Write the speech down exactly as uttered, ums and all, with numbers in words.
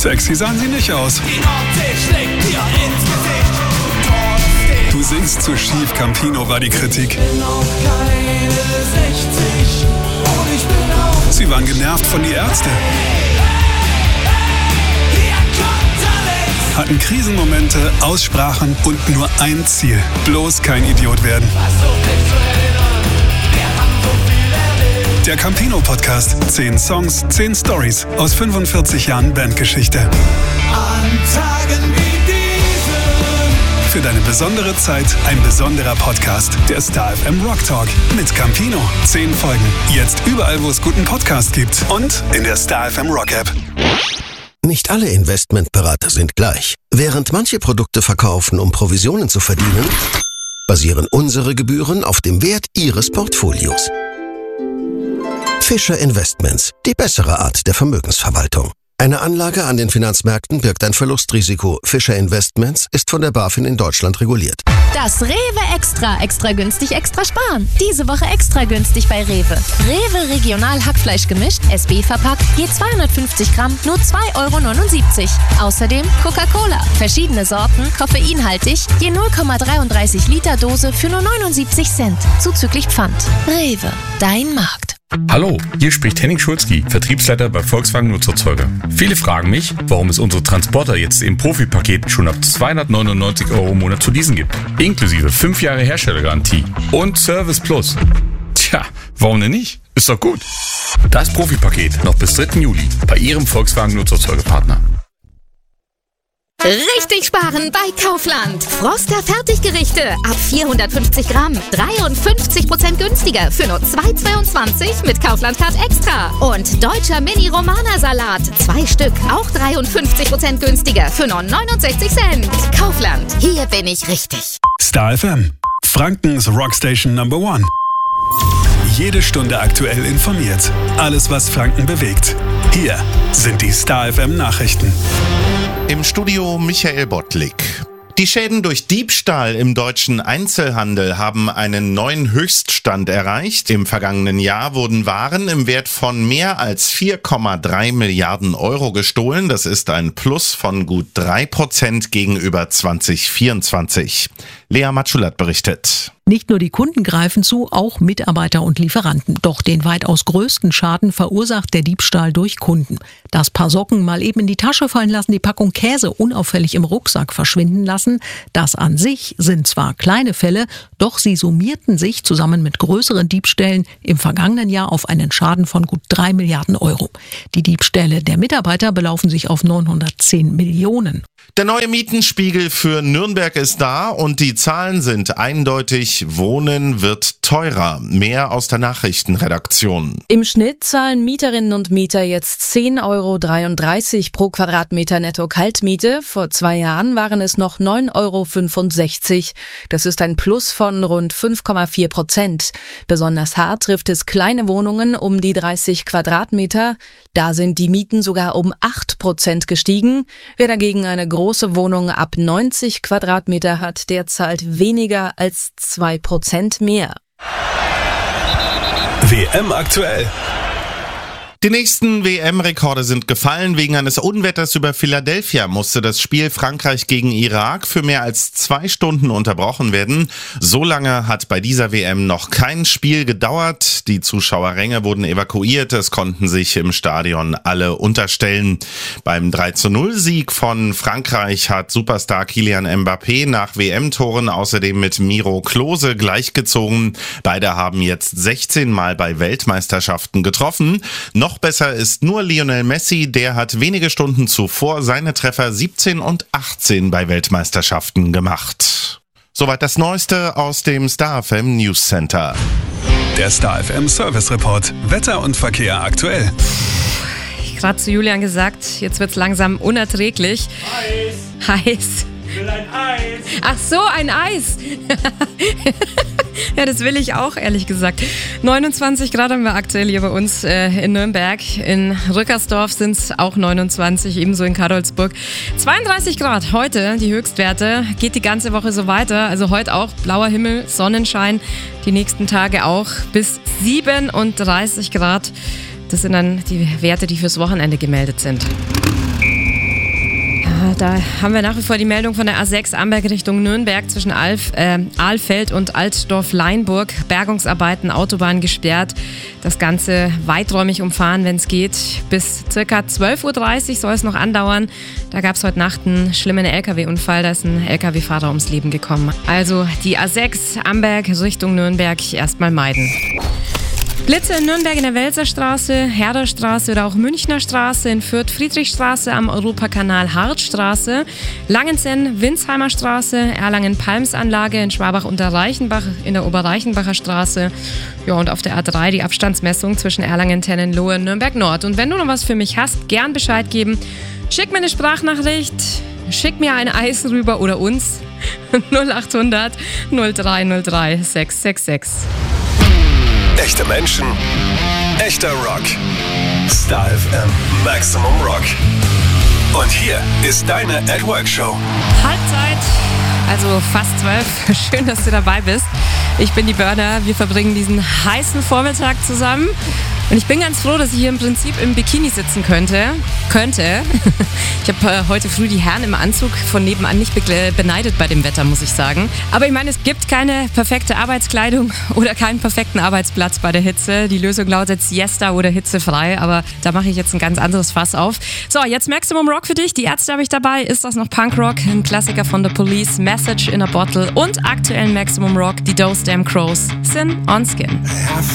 Sexy sahen sie nicht aus. Du singst zu schief, Campino, war die Kritik. Sie waren genervt von die Ärzte. Hatten Krisenmomente, Aussprachen und nur ein Ziel. Bloß kein Idiot werden. Der Campino-Podcast. Zehn Songs, zehn Stories aus fünfundvierzig Jahren Bandgeschichte. An Tagen wie diesen. Für deine besondere Zeit ein besonderer Podcast. Der Star F M Rock Talk mit Campino. Zehn Folgen. Jetzt überall, wo es guten Podcast gibt. Und in der Star F M Rock App. Nicht alle Investmentberater sind gleich. Während manche Produkte verkaufen, um Provisionen zu verdienen, basieren unsere Gebühren auf dem Wert Ihres Portfolios. Fischer Investments, die bessere Art der Vermögensverwaltung. Eine Anlage an den Finanzmärkten birgt ein Verlustrisiko. Fischer Investments ist von der BaFin in Deutschland reguliert. Das Rewe Extra. Extra günstig, extra sparen. Diese Woche extra günstig bei Rewe. Rewe Regional Hackfleisch gemischt, S B verpackt, je zweihundertfünfzig Gramm, nur zwei Euro neunundsiebzig. Außerdem Coca-Cola. Verschiedene Sorten, koffeinhaltig, je null Komma dreiunddreißig Liter Dose für nur neunundsiebzig Cent. Zuzüglich Pfand. Rewe, dein Markt. Hallo, hier spricht Henning Schulzky, Vertriebsleiter bei Volkswagen Nutzerzeuger. Viele fragen mich, warum es unsere Transporter jetzt im Profi-Paket schon ab zweihundertneunundneunzig Euro im Monat zu leasen gibt. Inklusive fünf Jahre Herstellergarantie und Service Plus. Tja, warum denn nicht? Ist doch gut. Das Profi-Paket noch bis dritten Juli bei Ihrem Volkswagen Nutzerzeugerpartner. Richtig sparen bei Kaufland. Froster Fertiggerichte ab vierhundertfünfzig Gramm. dreiundfünfzig Prozent günstiger für nur zwei Euro zweiundzwanzig mit Kaufland Card Extra. Und deutscher Mini-Romana-Salat. Zwei Stück, auch dreiundfünfzig Prozent günstiger für nur neunundsechzig Cent. Kaufland, hier bin ich richtig. Star F M, Frankens Rockstation Number One. Jede Stunde aktuell informiert. Alles, was Franken bewegt. Hier sind die Star F M Nachrichten. Im Studio Michael Bottlik. Die Schäden durch Diebstahl im deutschen Einzelhandel haben einen neuen Höchststand erreicht. Im vergangenen Jahr wurden Waren im Wert von mehr als vier Komma drei Milliarden Euro gestohlen. Das ist ein Plus von gut drei Prozent gegenüber zwanzig vierundzwanzig. Lea Matschulat berichtet. Nicht nur die Kunden greifen zu, auch Mitarbeiter und Lieferanten. Doch den weitaus größten Schaden verursacht der Diebstahl durch Kunden. Das Paar Socken mal eben in die Tasche fallen lassen, die Packung Käse unauffällig im Rucksack verschwinden lassen. Das an sich sind zwar kleine Fälle, doch sie summierten sich zusammen mit größeren Diebstählen im vergangenen Jahr auf einen Schaden von gut drei Milliarden Euro. Die Diebstähle der Mitarbeiter belaufen sich auf neunhundertzehn Millionen. Der neue Mietenspiegel für Nürnberg ist da und die Zahlen sind eindeutig. Wohnen wird teurer. Mehr aus der Nachrichtenredaktion. Im Schnitt zahlen Mieterinnen und Mieter jetzt zehn Euro dreiunddreißig pro Quadratmeter netto Kaltmiete. Vor zwei Jahren waren es noch neun Euro fünfundsechzig. Das ist ein Plus von rund fünf Komma vier Prozent. Besonders hart trifft es kleine Wohnungen um die dreißig Quadratmeter. Da sind die Mieten sogar um acht Prozent gestiegen. Wer dagegen eine große Wohnung ab neunzig Quadratmeter hat, der zahlt weniger als zwei Prozent mehr. W M aktuell. Die nächsten W M-Rekorde sind gefallen. Wegen eines Unwetters über Philadelphia musste das Spiel Frankreich gegen Irak für mehr als zwei Stunden unterbrochen werden. So lange hat bei dieser W M noch kein Spiel gedauert. Die Zuschauerränge wurden evakuiert. Es konnten sich im Stadion alle unterstellen. Beim drei zu null Sieg von Frankreich hat Superstar Kylian Mbappé nach W M-Toren außerdem mit Miro Klose gleichgezogen. Beide haben jetzt sechzehn Mal bei Weltmeisterschaften getroffen. Noch besser ist nur Lionel Messi, der hat wenige Stunden zuvor seine Treffer siebzehn und achtzehn bei Weltmeisterschaften gemacht. Soweit das Neueste aus dem Star F M News Center. Der Star F M Service Report. Wetter und Verkehr aktuell. Gerade zu Julian gesagt, jetzt wird's langsam unerträglich. Heiß. Heiß. Ich will ein Eis. Ach so, ein Eis. Ja, das will ich auch, ehrlich gesagt. neunundzwanzig Grad haben wir aktuell hier bei uns äh, in Nürnberg. In Rückersdorf sind es auch neunundzwanzig, ebenso in Karolsburg. zweiunddreißig Grad heute, die Höchstwerte. Geht die ganze Woche so weiter. Also heute auch blauer Himmel, Sonnenschein. Die nächsten Tage auch bis siebenunddreißig Grad. Das sind dann die Werte, die fürs Wochenende gemeldet sind. da haben wir nach wie vor die Meldung von der A sechs Amberg Richtung Nürnberg zwischen Alf, äh, Ahlfeld und Altdorf-Leinburg. Bergungsarbeiten, Autobahn gesperrt. Das Ganze weiträumig umfahren, wenn es geht. Bis circa zwölf Uhr dreißig soll es noch andauern. Da gab es heute Nacht einen schlimmen L K W-Unfall. Da ist ein L K W-Fahrer ums Leben gekommen. Also die A sechs Amberg Richtung Nürnberg erstmal meiden. Blitze in Nürnberg in der Welserstraße, Herderstraße oder auch Münchner Straße, in Fürth Friedrichstraße, am Europakanal Hartstraße, Langenzenn Winsheimer Straße, Erlangen Palmsanlage, in Schwabach unter Reichenbach in der Oberreichenbacher Straße. Ja, und auf der A drei die Abstandsmessung zwischen Erlangen, Tennenlohe, Nürnberg Nord. Und wenn du noch was für mich hast, gern Bescheid geben. Schick mir eine Sprachnachricht, schick mir ein Eis rüber oder uns. null acht hundert null drei null drei sechs sechs sechs. Echte Menschen, echter Rock. Star F M Maximum Rock. Und hier ist deine At Work Show. Halbzeit, also fast zwölf. Schön, dass du dabei bist. Ich bin die Börner. Wir verbringen diesen heißen Vormittag zusammen. Und ich bin ganz froh, dass ich hier im Prinzip im Bikini sitzen könnte. Könnte. Ich habe äh, heute früh die Herren im Anzug von nebenan nicht be- beneidet bei dem Wetter, muss ich sagen. Aber ich meine, es gibt keine perfekte Arbeitskleidung oder keinen perfekten Arbeitsplatz bei der Hitze. Die Lösung lautet Siesta oder hitzefrei. Aber da mache ich jetzt ein ganz anderes Fass auf. So, jetzt Maximum Rock für dich. Die Ärzte habe ich dabei. Ist das noch Punkrock? Ein Klassiker von The Police, Message in a Bottle und aktuellen Maximum Rock, die Those Damn Crows, Sin on Skin.